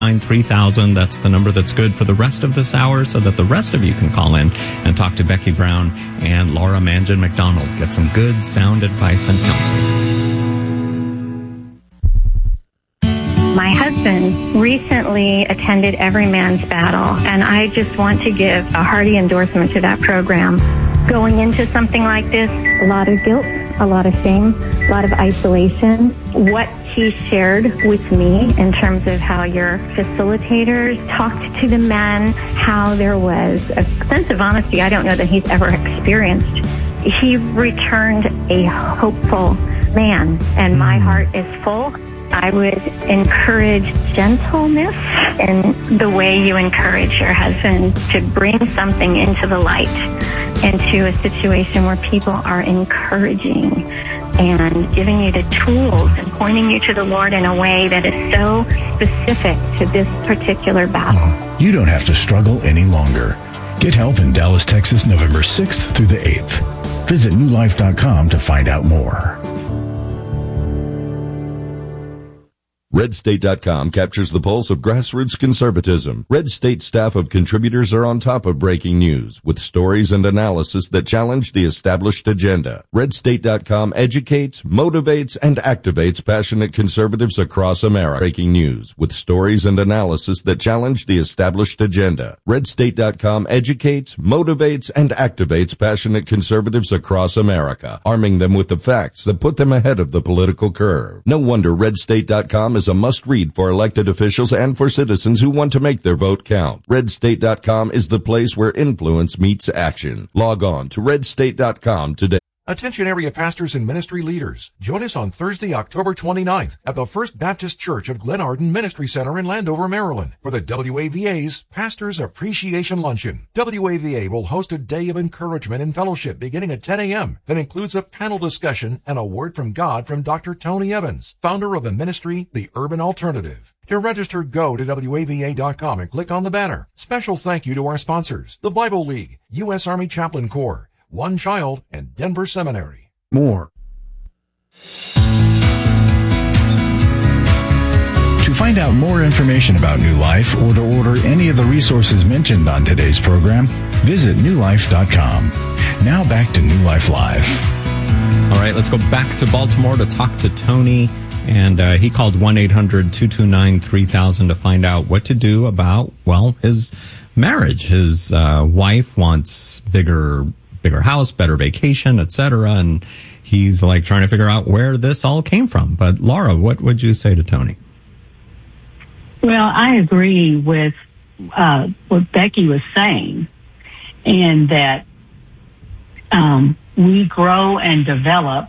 3000. That's the number that's good for the rest of this hour so that the rest of you can call in and talk to Becky Brown and Laura Mangan McDonald. Get some good sound advice and counseling. My husband recently attended Every Man's Battle, and I just want to give a hearty endorsement to that program. Going into something like this, a lot of guilt, a lot of shame, a lot of isolation. What he shared with me in terms of how your facilitators talked to the men, how there was a sense of honesty I don't know that he's ever experienced. He returned a hopeful man, and my heart is full. I would encourage gentleness in the way you encourage your husband to bring something into the light, into a situation where people are encouraging and giving you the tools and pointing you to the Lord in a way that is so specific to this particular battle. You don't have to struggle any longer. Get help in Dallas, Texas, November 6th through the 8th. Visit newlife.com to find out more. RedState.com captures the pulse of grassroots conservatism. Red State staff of contributors are on top of breaking news with stories and analysis that challenge the established agenda. RedState.com educates, motivates, and activates passionate conservatives across America. Breaking news with stories and analysis that challenge the established agenda. RedState.com educates, motivates, and activates passionate conservatives across America, arming them with the facts that put them ahead of the political curve. No wonder RedState.com is a must-read for elected officials and for citizens who want to make their vote count. RedState.com is the place where influence meets action. Log on to RedState.com today. Attention area pastors and ministry leaders. Join us on Thursday, October 29th at the First Baptist Church of Glen Arden Ministry Center in Landover, Maryland for the WAVA's Pastors Appreciation Luncheon. WAVA will host a day of encouragement and fellowship beginning at 10 a.m. that includes a panel discussion and a word from God from Dr. Tony Evans, founder of the ministry, The Urban Alternative. To register, go to WAVA.com and click on the banner. Special thank you to our sponsors, the Bible League, U.S. Army Chaplain Corps, One Child, and Denver Seminary. More. To find out more information about New Life or to order any of the resources mentioned on today's program, visit newlife.com. Now back to New Life Live. All right, let's go back to Baltimore to talk to Tony. And he called 1-800-229-3000 to find out what to do about, well, his marriage. His wife wants bigger house, better vacation, etc. And he's like trying to figure out where this all came from. But Laura, what would you say to Tony? Well, I agree with what Becky was saying, and that we grow and develop.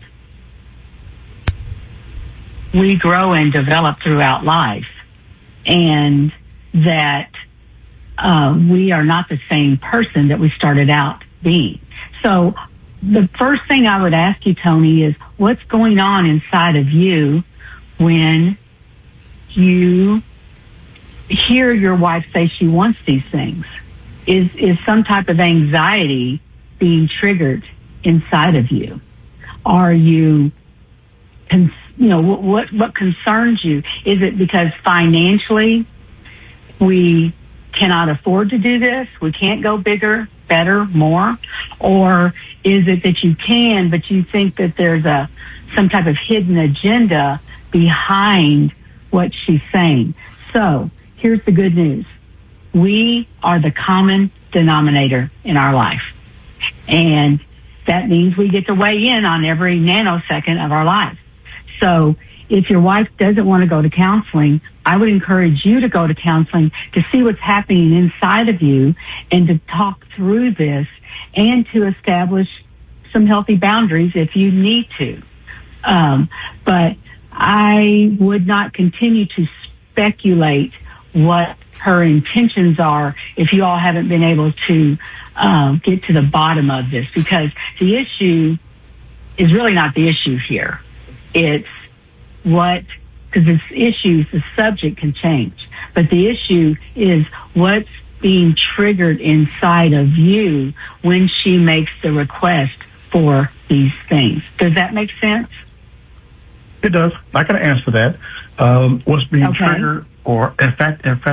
We grow and develop throughout life, and that we are not the same person that we started out being. So the first thing I would ask you, Tony, is what's going on inside of you when you hear your wife say she wants these things? Is some type of anxiety being triggered inside of you? Are you, what concerns you? Is it because financially we cannot afford to do this? We can't go bigger, better, more? Or is it that you can, but you think that there's some type of hidden agenda behind what she's saying? So here's the good news. We are the common denominator in our life. And that means we get to weigh in on every nanosecond of our life. So if your wife doesn't want to go to counseling, I would encourage you to go to counseling to see what's happening inside of you and to talk through this and to establish some healthy boundaries if you need to. But I would not continue to speculate what her intentions are if you all haven't been able to get to the bottom of this, because the issue is really not the issue here. It's because this issue, the subject can change, but the issue is what's being triggered inside of you when she makes the request for these things. Does that make sense? It does. I can answer that. What's being triggered or if that